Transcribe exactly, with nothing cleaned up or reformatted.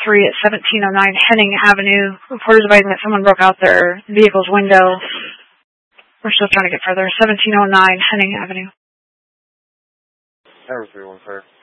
three at seventeen oh nine Henning Avenue. Reporters advising that someone broke out their vehicle's window. We're still trying to get further. seventeen oh nine Henning Avenue. Tower three one four.